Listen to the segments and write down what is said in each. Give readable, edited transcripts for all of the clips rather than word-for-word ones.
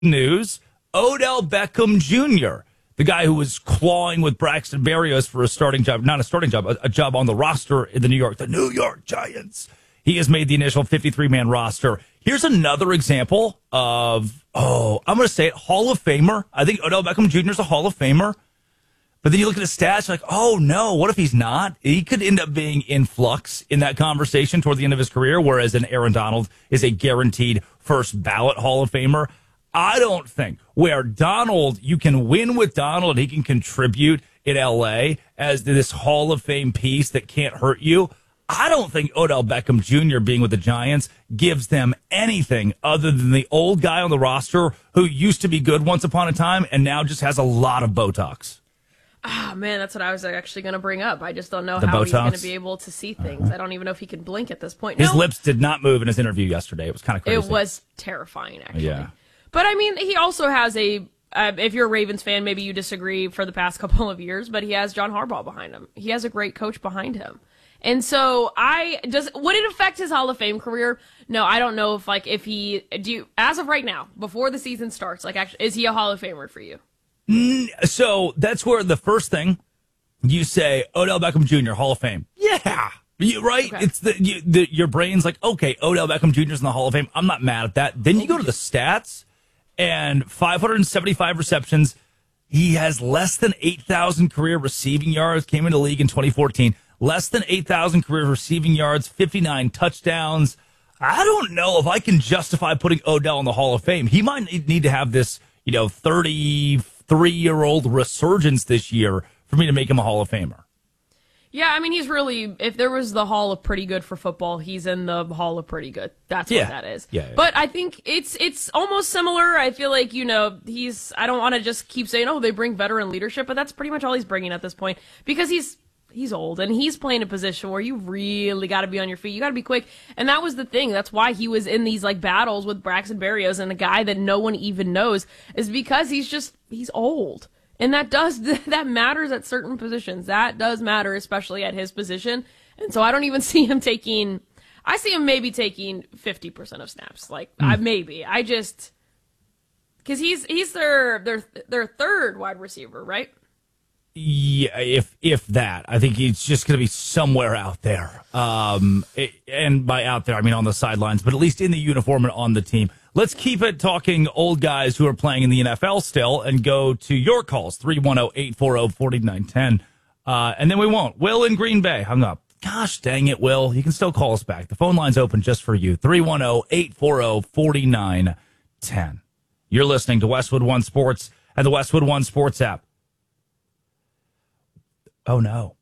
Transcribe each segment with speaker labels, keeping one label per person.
Speaker 1: news, Odell Beckham Jr., the guy who was clawing with Braxton Berrios for a starting job, not a starting job, a job on the roster in the New York Giants. He has made the initial 53-man roster. Here's another example of, I'm going to say it, Hall of Famer. I think Odell Beckham Jr. is a Hall of Famer. But then you look at his stats, like, oh, no, what if he's not? He could end up being in flux in that conversation toward the end of his career, whereas an Aaron Donald is a guaranteed first ballot Hall of Famer. I don't think where Donald, you can win with Donald, he can contribute in L.A. as this Hall of Fame piece that can't hurt you. I don't think Odell Beckham Jr. being with the Giants gives them anything other than the old guy on the roster who used to be good once upon a time and now just has a lot of Botox.
Speaker 2: Oh, man, that's what I was actually going to bring up. I just don't know how he's going to be able to see things. I don't even know if he can blink at this point.
Speaker 1: His lips did not move in his interview yesterday. It was kind of crazy.
Speaker 2: It was terrifying, actually.
Speaker 1: Yeah.
Speaker 2: But, I mean, he also has if you're a Ravens fan, maybe you disagree for the past couple of years, but he has John Harbaugh behind him. He has a great coach behind him. And so would it affect his Hall of Fame career? No, I don't know as of right now, before the season starts, actually, is he a Hall of Famer for you?
Speaker 1: So that's where the first thing you say, Odell Beckham Jr., Hall of Fame. Yeah. Right? Okay. It's your brain's like, okay, Odell Beckham Jr. is in the Hall of Fame. I'm not mad at that. Then you go to the stats and 575 receptions. He has less than 8,000 career receiving yards, came into the league in 2014. Less than 8,000 career receiving yards, 59 touchdowns. I don't know if I can justify putting Odell in the Hall of Fame. He might need to have this, 33-year-old resurgence this year for me to make him a Hall of Famer.
Speaker 2: Yeah, I mean, he's really, if there was the Hall of Pretty Good for football, he's in the Hall of Pretty Good. That's what that is. Yeah. But I think it's almost similar. I feel like, I don't want to just keep saying, they bring veteran leadership, but that's pretty much all he's bringing at this point because he's old and he's playing a position where you really got to be on your feet. You got to be quick. And that was the thing. That's why he was in these battles with Braxton Berrios and a guy that no one even knows is because he's old. And that matters at certain positions. That does matter, especially at his position. And so I don't even see him I see him maybe taking 50% of snaps. Maybe. Cause he's their third wide receiver, right?
Speaker 1: Yeah, if that, I think he's just going to be somewhere out there. And by out there, I mean on the sidelines, but at least in the uniform and on the team. Let's keep it talking old guys who are playing in the NFL still and go to your calls, 310-840-4910. And then we won't. Will in Green Bay hung up. Gosh dang it, Will. You can still call us back. The phone line's open just for you, 310-840-4910. You're listening to Westwood One Sports and the Westwood One Sports app. Oh, no.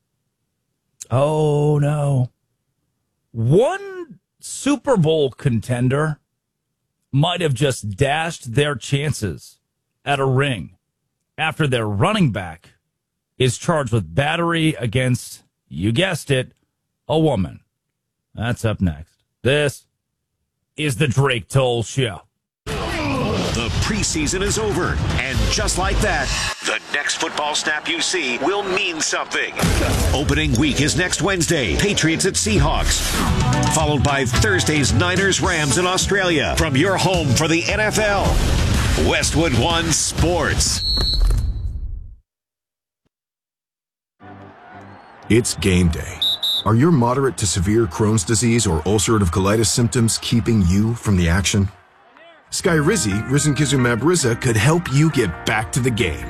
Speaker 1: One Super Bowl contender might have just dashed their chances at a ring after their running back is charged with battery against, you guessed it, a woman. That's up next. This is the Drake Toll Show.
Speaker 3: The preseason is over, and just like that, the next football snap you see will mean something. Opening week is next Wednesday, Patriots at Seahawks, followed by Thursday's Niners-Rams in Australia. From your home for the NFL, Westwood One Sports.
Speaker 4: It's game day. Are your moderate to severe Crohn's disease or ulcerative colitis symptoms keeping you from the action? Skyrizi, risankizumab Riza, could help you get back to the game.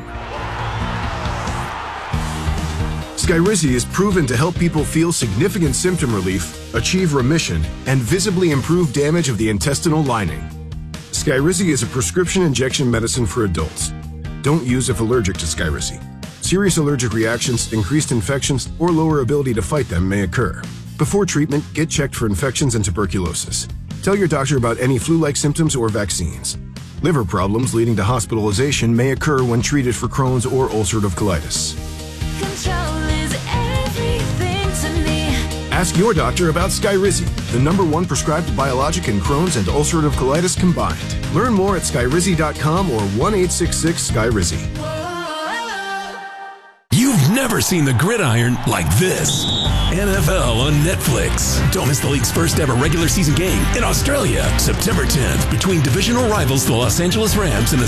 Speaker 4: Skyrizi is proven to help people feel significant symptom relief, achieve remission, and visibly improve damage of the intestinal lining. Skyrizi is a prescription injection medicine for adults. Don't use if allergic to Skyrizi. Serious allergic reactions, increased infections, or lower ability to fight them may occur. Before treatment, get checked for infections and tuberculosis. Tell your doctor about any flu-like symptoms or vaccines. Liver problems leading to hospitalization may occur when treated for Crohn's or ulcerative colitis.
Speaker 5: Control is everything to me.
Speaker 4: Ask your doctor about Skyrizi, the #1 prescribed biologic in Crohn's and ulcerative colitis combined. Learn more at skyrizi.com or 1-866-SKYRIZI.
Speaker 6: You've never never seen the gridiron like this. NFL on Netflix. Don't miss the league's first ever regular season game in Australia, September 10th, between divisional rivals the Los Angeles Rams and the